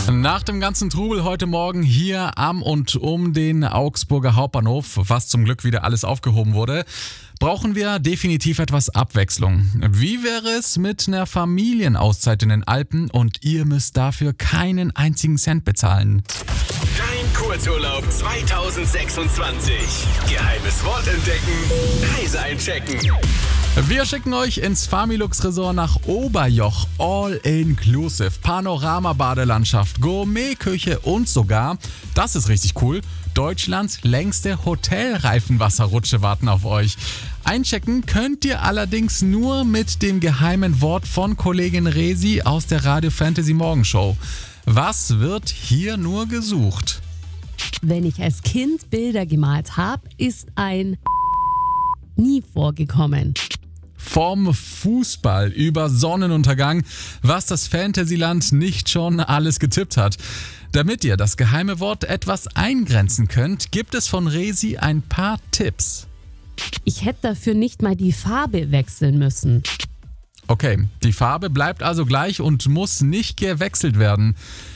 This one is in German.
Nach dem ganzen Trubel heute Morgen hier am und um den Augsburger Hauptbahnhof, was zum Glück wieder alles aufgehoben wurde, brauchen wir definitiv etwas Abwechslung. Wie wäre es mit einer Familienauszeit in den Alpen und ihr müsst dafür keinen einzigen Cent bezahlen? Dein Kurzurlaub 2026. Geheimes Wort entdecken. Reise einchecken. Wir schicken euch ins Familux Resort nach Oberjoch. All inclusive. Panorama-Badelandschaft, Gourmet-Küche und sogar, das ist richtig cool, Deutschlands längste Hotelreifenwasserrutsche warten auf euch. Einchecken könnt ihr allerdings nur mit dem geheimen Wort von Kollegin Resi aus der Radio Fantasy Morgenshow. Was wird hier nur gesucht? Wenn ich als Kind Bilder gemalt habe, ist ein nie vorgekommen. Vom Fußball über Sonnenuntergang, was das Fantasyland nicht schon alles getippt hat. Damit ihr das geheime Wort etwas eingrenzen könnt, gibt es von Resi ein paar Tipps. Ich hätte dafür nicht mal die Farbe wechseln müssen. Okay, die Farbe bleibt also gleich und muss nicht gewechselt werden.